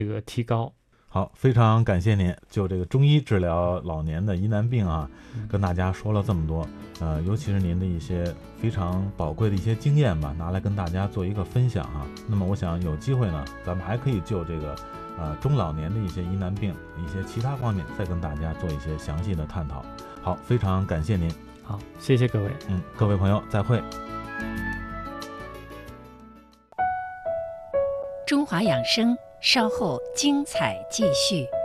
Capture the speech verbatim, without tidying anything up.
这个提高。 好，非常感谢您就这个中医治疗老年的疑难病啊，跟大家说了这么多，呃，尤其是您的一些非常宝贵的一些经验吧，拿来跟大家做一个分享啊。那么我想有机会呢，咱们还可以就这个呃中老年的一些疑难病、一些其他方面再跟大家做一些详细的探讨。好，非常感谢您。 好，谢谢各位。 嗯，各位朋友再会。 中华养生，稍后精彩继续。